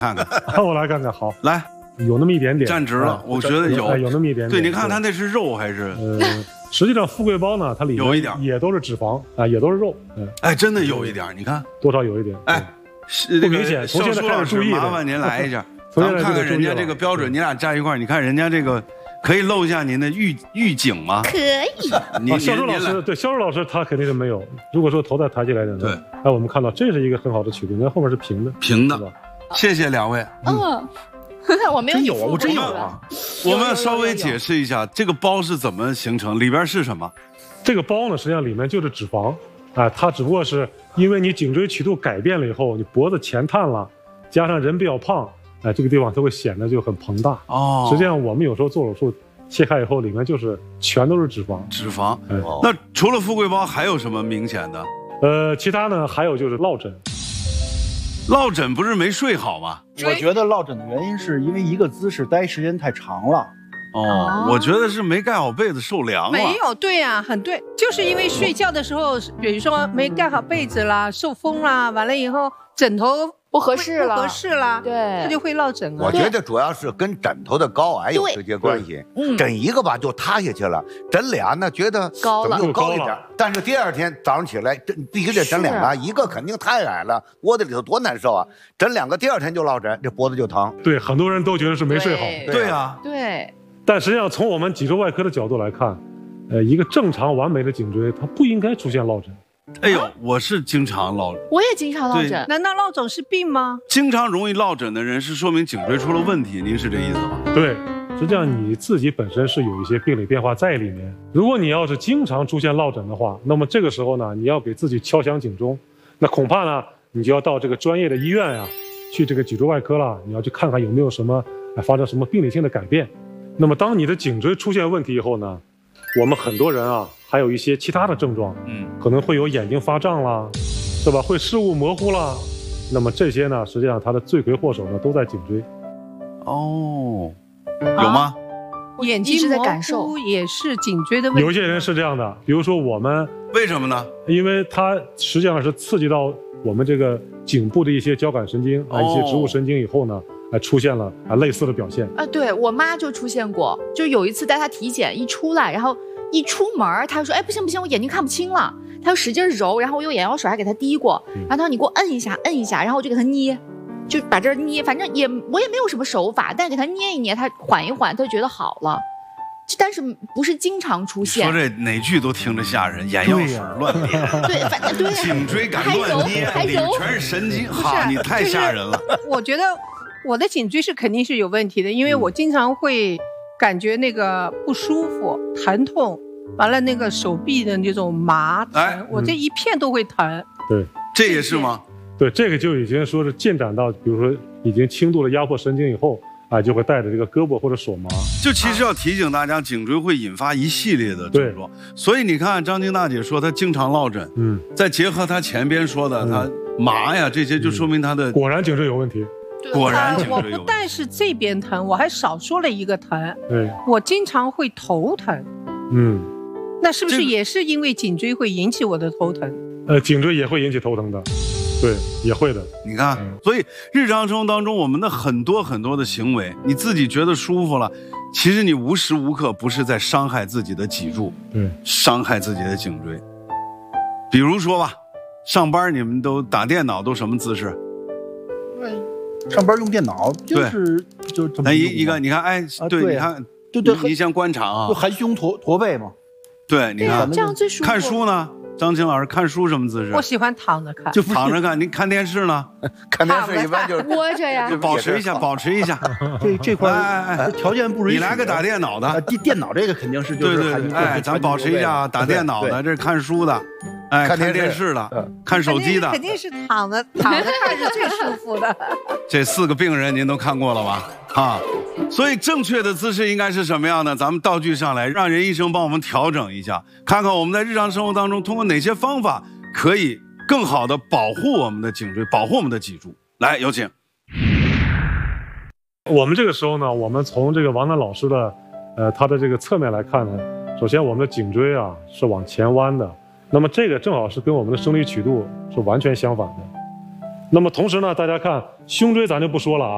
看看， 我来看看，好， 来， 有那么一点点， 站直了，我觉得有那么一点点。 对，你看它那是肉还是？ 实际上富贵包呢，它里面有一点也都是脂肪啊，也都是肉。 哎，真的有一点，你看多少有一点。 哎， 不明显。从现在开始注意， 麻烦您来一下，咱们看看人家这个标准，你俩站一块儿，你看人家这个。可以露一下您的预警吗？ 可以。 销售老师对销售老师他肯定是没有。如果说头再抬起来点， 对， 哎，我们看到这是一个很好的曲度，你看后面是平的， 平的。谢谢两位。 我没有， 真有啊，我真有啊。 我们稍微解释一下，这个包是怎么形成，里边是什么？ 这个包呢，实际上里面就是脂肪啊，它只不过是因为你颈椎曲度改变了以后，你脖子前探了，加上人比较胖。哎，这个地方它会显得就很膨大哦。 实际上我们有时候做手术切开以后，里面就是全都是脂肪。 脂肪。那除了富贵包还有什么明显的？其他呢还有就是落枕。 落枕不是没睡好吗？ 我觉得落枕的原因是因为一个姿势待时间太长了。 我觉得是没盖好被子受凉了。 没有，对呀，很对，就是因为睡觉的时候，比如说没盖好被子啦，受风啦，完了以后枕头。 不合适了， 对，它就会落枕啊。 我觉得主要是跟枕头的高矮有直接关系。枕一个吧就塌下去了，枕俩呢觉得高了， 又高一点。但是第二天早上起来，必须得枕两个，一个肯定太矮了，窝在里头多难受啊！枕两个，第二天就落枕，这脖子就疼。 对，很多人都觉得是没睡好。 对啊， 对。 但实际上从我们脊柱外科的角度来看，一个正常完美的颈椎，它不应该出现落枕。 哎呦，我是经常落枕， 我也经常落枕。 难道落枕是病吗？ 经常容易落枕的人是说明颈椎出了问题，您是这意思吗？ 对，实际上你自己本身是有一些病理变化在里面。如果你要是经常出现落枕的话，那么这个时候呢，你要给自己敲响警钟，那恐怕呢，你就要到这个专业的医院呀，去这个脊柱外科了，你要去看看有没有什么发生什么病理性的改变。那么当你的颈椎出现问题以后呢，我们很多人啊。还有一些其他的症状，可能会有眼睛发胀啦，是吧？会视物模糊啦。那么这些呢，实际上它的罪魁祸首呢都在颈椎。 哦，有吗？ 眼睛在感受也是颈椎的问题。 有些人是这样的，比如说我们为什么呢？ 因为它实际上是刺激到我们这个颈部的一些交感神经一些植物神经以后呢，出现了类似的表现。 对我妈就出现过，就有一次带她体检一出来，然后。一出门他说：“哎，不行，我眼睛看不清了。”他就使劲揉，然后我用眼药水还给他滴过，然后他说：“你给我摁一下，然后我就给他捏，就把这捏，反正我也没有什么手法，但是给他捏一捏，他缓一缓，他就觉得好了。但是不是经常出现。” 说这哪句都听着吓人，眼药水乱捏， 对，反正对， 颈椎敢乱捏，里全是神经，哈，你太吓人了。 我觉得我的颈椎是肯定是有问题的，因为我经常会。感觉那个不舒服、疼痛，完了那个手臂的那种麻疼，我这一片都会疼。 对， 这也是吗？ 对，这个就已经说是进展到，比如说已经轻度的压迫神经以后就会带着这个胳膊或者手麻。 就其实要提醒大家，颈椎会引发一系列的症状，所以你看张晶大姐说她经常落枕，再结合她前边说的她麻呀这些，就说明她的果然颈椎有问题。 果然我不但是这边疼，我还少说了一个疼。我经常会头疼。那是不是也是因为颈椎会引起我的头疼？ 颈椎也会引起头疼的，对，也会的。 你看，所以日常生活当中，我们的很多的行为，你自己觉得舒服了，其实你无时无刻不是在伤害自己的脊柱，伤害自己的颈椎。比如说吧，上班你们都打电脑都什么姿势？ 上班用电脑就是就这么一个，你看，哎，对，你看， 对， 你先观察啊， 就含胸驼背嘛。 对，你看这样最舒服。 看书呢，张青老师看书什么姿势？ 我喜欢躺着看， 就躺着看。您看电视呢？ 看电视一般就是窝着呀， 就保持一下。 这块条件不允许。 你来个打电脑的， 电脑这个肯定是对，咱保持一下打电脑的，这是看书的。看电视的，看手机的， 肯定是躺着看是最舒服的。 这4个病人您都看过了吧？所以正确的姿势应该是什么样呢？咱们道具上来，让任医生帮我们调整一下，看看我们在日常生活当中通过哪些方法可以更好的保护我们的颈椎，保护我们的脊柱。来，有请。 我们这个时候呢，我们从这个王楠老师的他的这个侧面来看呢，首先我们的颈椎是往前弯的。那么这个正好是跟我们的生理曲度是完全相反的。那么同时呢，大家看胸椎咱就不说了